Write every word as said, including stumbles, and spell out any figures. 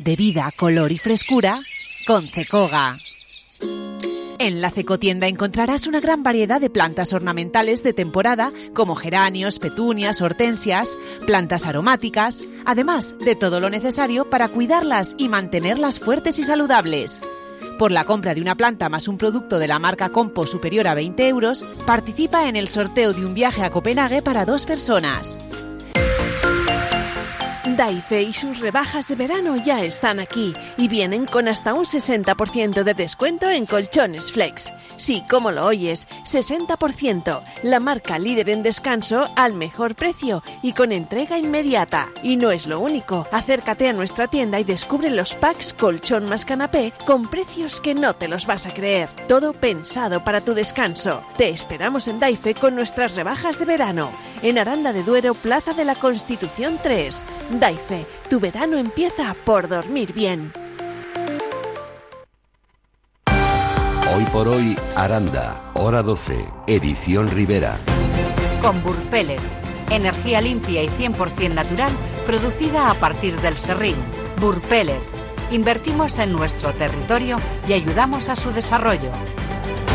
de vida, color y frescura con Cecoga. En la Cecotienda encontrarás una gran variedad de plantas ornamentales de temporada como geranios, petunias, hortensias, plantas aromáticas, además de todo lo necesario para cuidarlas y mantenerlas fuertes y saludables. Por la compra de una planta más un producto de la marca Compo superior a veinte euros, participa en el sorteo de un viaje a Copenhague para dos personas. Daife y sus rebajas de verano ya están aquí y vienen con hasta un sesenta por ciento de descuento en colchones Flex. Sí, como lo oyes, sesenta por ciento. La marca líder en descanso al mejor precio y con entrega inmediata. Y no es lo único. Acércate a nuestra tienda y descubre los packs colchón más canapé con precios que no te los vas a creer. Todo pensado para tu descanso. Te esperamos en Daife con nuestras rebajas de verano. En Aranda de Duero, Plaza de la Constitución tres. Daife, tu verano empieza por dormir bien. Hoy por hoy, Aranda, hora doce, edición Rivera. Con Burpellet, energía limpia y cien por ciento natural, producida a partir del serrín. Burpellet, invertimos en nuestro territorio y ayudamos a su desarrollo.